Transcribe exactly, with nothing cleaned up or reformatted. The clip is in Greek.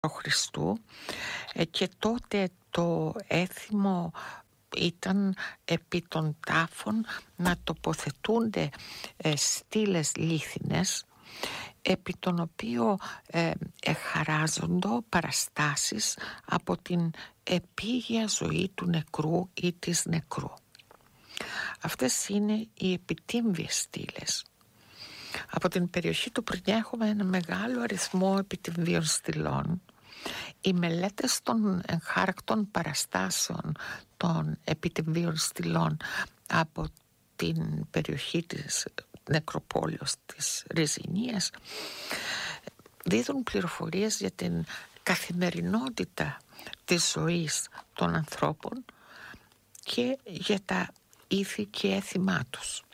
Χριστού και τότε το έθιμο ήταν επί των τάφων να τοποθετούνται ε, στήλες λίθινες επί των οποίων ε, εχαράζοντο παραστάσεις από την επίγεια ζωή του νεκρού ή της νεκρού. Αυτές είναι οι επιτύμβιες στήλες. Από την περιοχή του Πρινιά έχουμε ένα μεγάλο αριθμό επιτυμβίων στυλών. Οι μελέτες των εγχάρακτων παραστάσεων των επιτυμβίων στυλών από την περιοχή της νεκροπόλεως της Ριζινίας δίδουν πληροφορίες για την καθημερινότητα της ζωής των ανθρώπων και για τα ήθη και έθιμά τους.